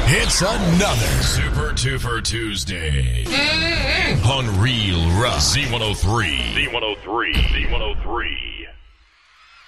It's another Super Duper Tuesday on Real Rock Z103. Z103. Z103.